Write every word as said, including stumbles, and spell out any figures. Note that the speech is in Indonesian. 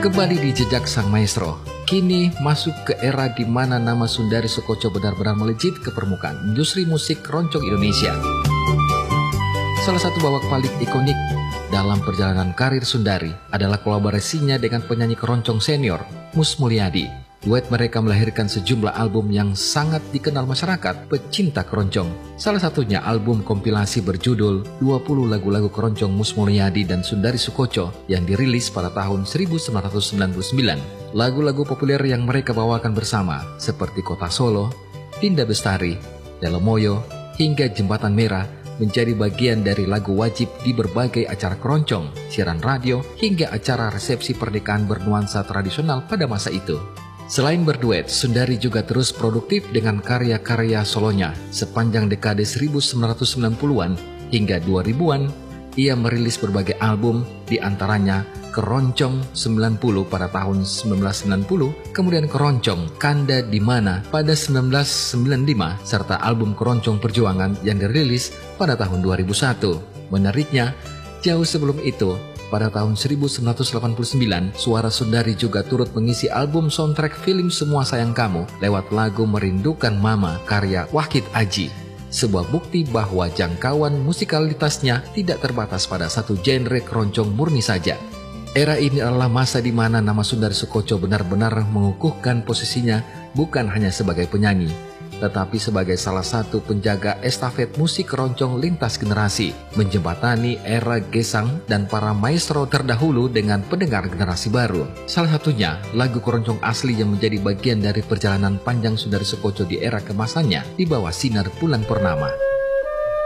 Kembali di jejak sang maestro, kini masuk ke era di mana nama Sundari Sokoco benar-benar melejit ke permukaan industri musik keroncong Indonesia. Salah satu babak balik ikonik dalam perjalanan karir Sundari adalah kolaborasinya dengan penyanyi keroncong senior, Mus Mulyadi. Duet mereka melahirkan sejumlah album yang sangat dikenal masyarakat pecinta keroncong. Salah satunya album kompilasi berjudul dua puluh lagu-lagu keroncong Mus Mulyadi dan Sundari Sokoco yang dirilis pada tahun seribu sembilan ratus sembilan puluh sembilan. Lagu-lagu populer yang mereka bawakan bersama seperti Kota Solo, Dinda Bestari, Delomoyo, hingga Jembatan Merah menjadi bagian dari lagu wajib di berbagai acara keroncong, siaran radio, hingga acara resepsi pernikahan bernuansa tradisional pada masa itu. Selain berduet, Sundari juga terus produktif dengan karya-karya solonya. Sepanjang dekade seribu sembilan ratus sembilan puluhan hingga dua ribuan, ia merilis berbagai album, diantaranya Keroncong sembilan puluh pada tahun seribu sembilan ratus sembilan puluh, kemudian Keroncong Kanda di Mana pada seribu sembilan ratus sembilan puluh lima, serta album Keroncong Perjuangan yang dirilis pada tahun dua ribu satu. Menariknya, jauh sebelum itu, pada tahun seribu sembilan ratus delapan puluh sembilan, suara Sundari juga turut mengisi album soundtrack film Semua Sayang Kamu lewat lagu Merindukan Mama karya Wahid Aji. Sebuah bukti bahwa jangkauan musikalitasnya tidak terbatas pada satu genre keroncong murni saja. Era ini adalah masa di mana nama Sundari Sokoco benar-benar mengukuhkan posisinya bukan hanya sebagai penyanyi, tetapi sebagai salah satu penjaga estafet musik keroncong lintas generasi, menjembatani era gesang dan para maestro terdahulu dengan pendengar generasi baru. Salah satunya lagu keroncong asli yang menjadi bagian dari perjalanan panjang Sundari Sokoco di era kemasannya di bawah sinar bulan purnama.